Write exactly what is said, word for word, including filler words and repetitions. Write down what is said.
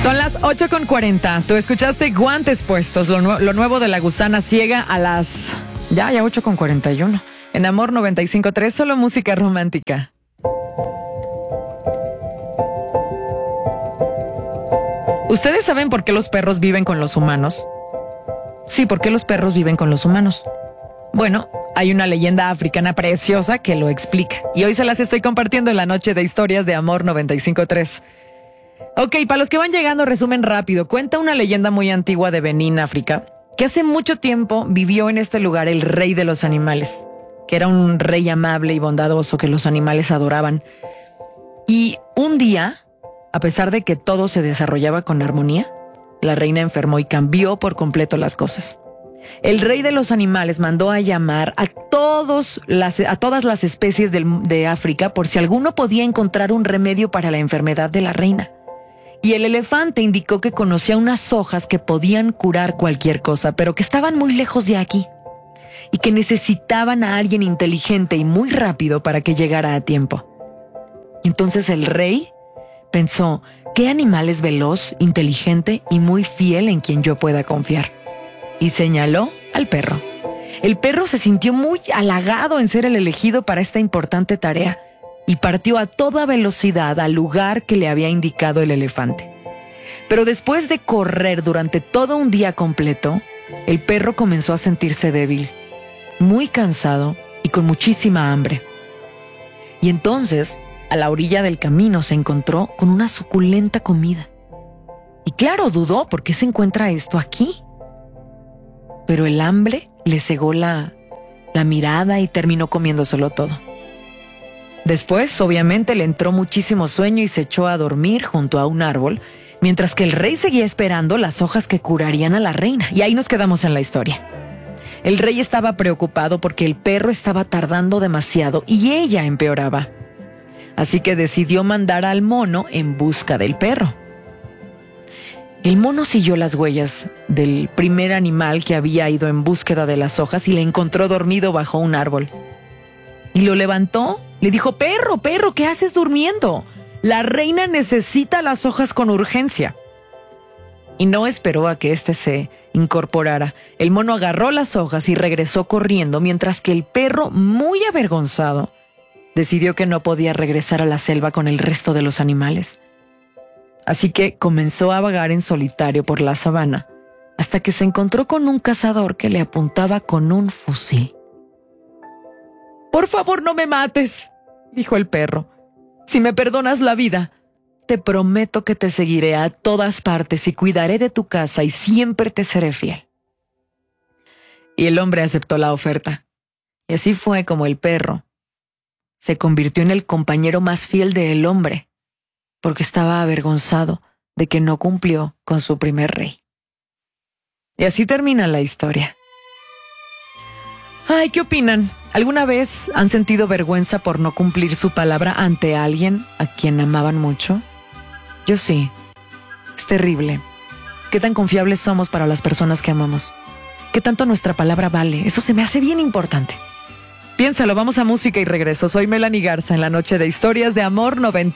Son las ocho con cuarenta. Tú escuchaste Guantes Puestos, lo, nu- lo nuevo de La Gusana Ciega a las... Ya, ya ocho con cuarenta y uno. En Amor noventa y cinco punto tres, solo música romántica. ¿Ustedes saben por qué los perros viven con los humanos? Sí, ¿por qué los perros viven con los humanos? Bueno, hay una leyenda africana preciosa que lo explica. Y hoy se las estoy compartiendo en la noche de historias de Amor noventa y cinco punto tres. Ok, para los que van llegando, resumen rápido. Cuenta una leyenda muy antigua de Benín, África, que hace mucho tiempo vivió en este lugar el rey de los animales, que era un rey amable y bondadoso que los animales adoraban. Y un día, a pesar de que todo se desarrollaba con armonía, la reina enfermó y cambió por completo las cosas. El rey de los animales mandó a llamar a, todos las, a todas las especies del, de África por si alguno podía encontrar un remedio para la enfermedad de la reina. Y el elefante indicó que conocía unas hojas que podían curar cualquier cosa, pero que estaban muy lejos de aquí y que necesitaban a alguien inteligente y muy rápido para que llegara a tiempo. Entonces el rey pensó, ¿qué animal es veloz, inteligente y muy fiel en quien yo pueda confiar? Y señaló al perro. El perro se sintió muy halagado en ser el elegido para esta importante tarea y partió a toda velocidad al lugar que le había indicado el elefante. Pero después de correr durante todo un día completo, el perro comenzó a sentirse débil, muy cansado y con muchísima hambre. Y entonces, a la orilla del camino se encontró con una suculenta comida. Y claro, dudó, ¿por qué se encuentra esto aquí? Pero el hambre le cegó la, la mirada y terminó comiéndoselo todo. Después, obviamente, le entró muchísimo sueño y se echó a dormir junto a un árbol, mientras que el rey seguía esperando las hojas que curarían a la reina. Y ahí nos quedamos en la historia. El rey estaba preocupado porque el perro estaba tardando demasiado y ella empeoraba. Así que decidió mandar al mono en busca del perro. El mono siguió las huellas del primer animal que había ido en búsqueda de las hojas y le encontró dormido bajo un árbol. Y lo levantó, le dijo, perro, perro, ¿qué haces durmiendo? La reina necesita las hojas con urgencia. Y no esperó a que éste se incorporara. El mono agarró las hojas y regresó corriendo, mientras que el perro, muy avergonzado, decidió que no podía regresar a la selva con el resto de los animales. Así que comenzó a vagar en solitario por la sabana, hasta que se encontró con un cazador que le apuntaba con un fusil. «Por favor, no me mates», dijo el perro. «Si me perdonas la vida, te prometo que te seguiré a todas partes y cuidaré de tu casa y siempre te seré fiel». Y el hombre aceptó la oferta. Y así fue como el perro se convirtió en el compañero más fiel del hombre, porque estaba avergonzado de que no cumplió con su primer rey. Y así termina la historia. Ay, ¿qué opinan? ¿Alguna vez han sentido vergüenza por no cumplir su palabra ante alguien a quien amaban mucho? Yo sí. Es terrible. ¿Qué tan confiables somos para las personas que amamos? ¿Qué tanto nuestra palabra vale? Eso se me hace bien importante. Piénsalo, vamos a música y regreso. Soy Melanie Garza en la noche de historias de Amor noventa.